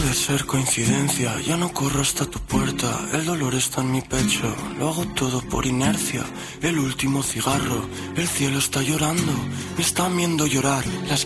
puede ser coincidencia, ya no corro hasta tu puerta. El dolor está en mi pecho, lo hago todo por inercia. El último cigarro, el cielo está llorando, me están viendo llorar las